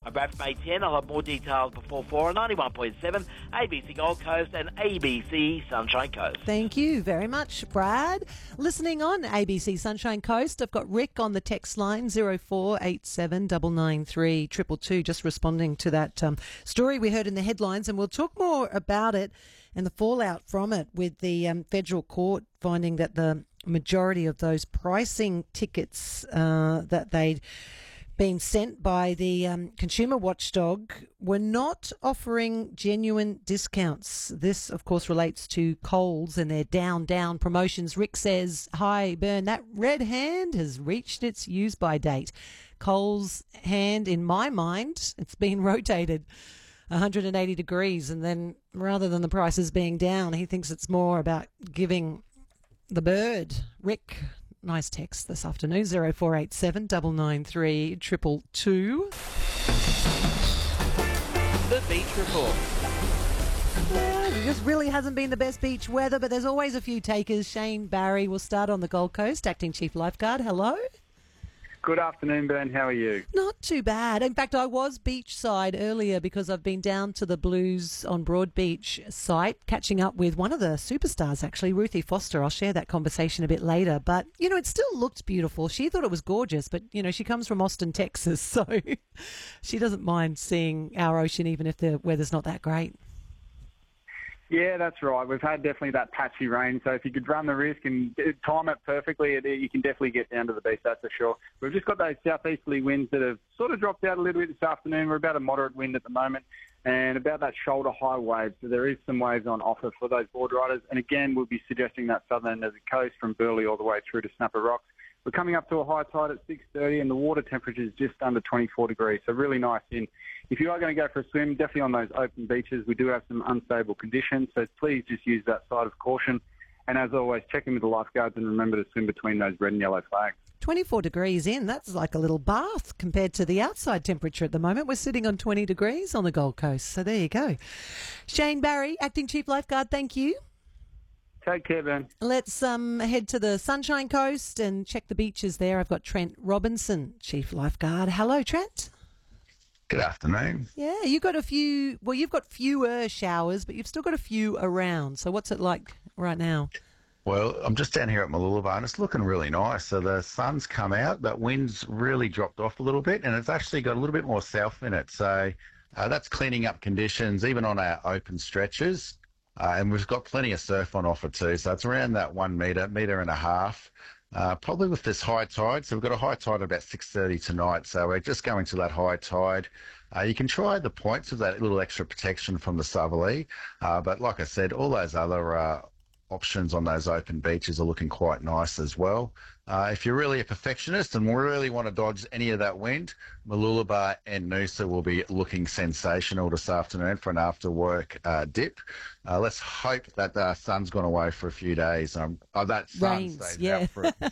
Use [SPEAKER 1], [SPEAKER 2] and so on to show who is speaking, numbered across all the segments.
[SPEAKER 1] I'm Brad from A10. I'll have more details before 4 on 91.7, ABC Gold Coast and ABC Sunshine Coast.
[SPEAKER 2] Thank you very much, Brad. Listening on ABC Sunshine Coast, I've got Rick on the text line 0487 993 222, just responding to that story we heard in the headlines, and we'll talk more about it and the fallout from it with the federal court finding that the majority of those pricing tickets that they'd been sent by the consumer watchdog were not offering genuine discounts. This, of course, relates to Coles and their down promotions. Rick says, hi, Bern, that red hand has reached its use-by date. Coles' hand, in my mind, it's been rotated 180 degrees, and then rather than the prices being down, he thinks it's more about giving the bird. Rick, nice text this afternoon, 0487 993 222.
[SPEAKER 1] The Beach Report.
[SPEAKER 2] Yeah, it just really hasn't been the best beach weather, but there's always a few takers. Shane Barry will start on the Gold Coast, Acting Chief Lifeguard. Hello.
[SPEAKER 3] Good afternoon, Ben. How are you?
[SPEAKER 2] Not too bad. In fact, I was beachside earlier because I've been down to the Blues on Broadbeach site, catching up with one of the superstars, actually, Ruthie Foster. I'll share that conversation a bit later. But, you know, it still looked beautiful. She thought it was gorgeous, but, you know, she comes from Austin, Texas, so she doesn't mind seeing our ocean even if the weather's not that great.
[SPEAKER 3] Yeah, that's right. We've had definitely that patchy rain, so if you could run the risk and time it perfectly, you can definitely get down to the beach, that's for sure. We've just got those southeasterly winds that have sort of dropped out a little bit this afternoon. We're about a moderate wind at the moment and about that shoulder-high wave, so there is some waves on offer for those board riders. And again, we'll be suggesting that southern end of the coast from Burleigh all the way through to Snapper Rocks. We're coming up to a high tide at 6:30 and the water temperature is just under 24 degrees, so really nice in. If you are going to go for a swim, definitely on those open beaches. We do have some unstable conditions, so please just use that side of caution. And as always, check in with the lifeguards and remember to swim between those red and yellow flags.
[SPEAKER 2] 24 degrees in, that's like a little bath compared to the outside temperature at the moment. We're sitting on 20 degrees on the Gold Coast, so there you go. Shane Barry, Acting Chief Lifeguard, thank you.
[SPEAKER 3] Take care, Ben.
[SPEAKER 2] Let's head to the Sunshine Coast and check the beaches there. I've got Trent Robinson, Chief Lifeguard. Hello, Trent.
[SPEAKER 4] Good afternoon.
[SPEAKER 2] Yeah, you've got you've got fewer showers, but you've still got a few around. So what's it like right now?
[SPEAKER 4] Well, I'm just down here at Mooloolaba and it's looking really nice. So the sun's come out, but wind's really dropped off a little bit and it's actually got a little bit more south in it. So that's cleaning up conditions, even on our open stretches. And we've got plenty of surf on offer too. So it's around that 1 metre and a half. Probably with this high tide. So we've got a high tide at about 6:30 tonight. So we're just going to that high tide. You can try the points with that little extra protection from the southerly. But like I said, all those other options on those open beaches are looking quite nice as well. If you're really a perfectionist and really want to dodge any of that wind, Mooloolaba and Noosa will be looking sensational this afternoon for an after-work dip. Let's hope that the sun's gone away for a few days. That sun
[SPEAKER 2] Rains, yeah.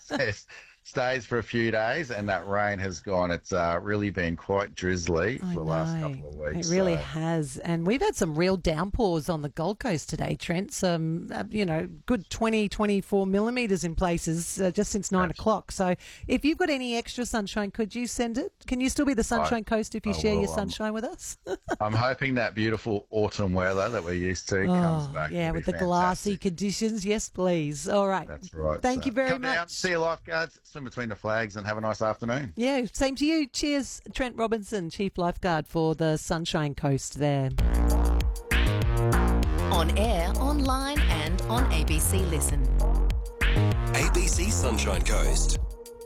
[SPEAKER 4] stays for a few days, and that rain has gone. It's really been quite drizzly for the last couple of weeks.
[SPEAKER 2] It really has. And we've had some real downpours on the Gold Coast today, Trent. Some, good 20, 24 millimetres in places just since 9 o'clock. So if you've got any extra sunshine, could you send it? Can you still be the Sunshine Coast if you share your sunshine with us?
[SPEAKER 4] I'm hoping that beautiful autumn weather that we're used to comes back.
[SPEAKER 2] Yeah, with the glassy conditions. Yes, please. All right.
[SPEAKER 4] That's right.
[SPEAKER 2] Thank you very
[SPEAKER 4] come
[SPEAKER 2] much.
[SPEAKER 4] Down, see you lifeguards. Swim between the flags and have a nice afternoon.
[SPEAKER 2] Yeah, same to you. Cheers, Trent Robinson, Chief Lifeguard for the Sunshine Coast there.
[SPEAKER 5] On air, online and on ABC Listen.
[SPEAKER 6] ABC Sunshine Coast.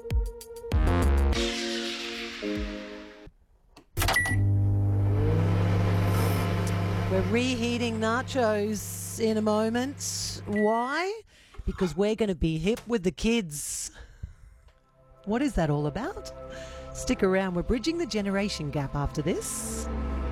[SPEAKER 2] We're reheating nachos in a moment. Why? Because we're going to be hip with the kids. What is that all about? Stick around. We're bridging the generation gap after this.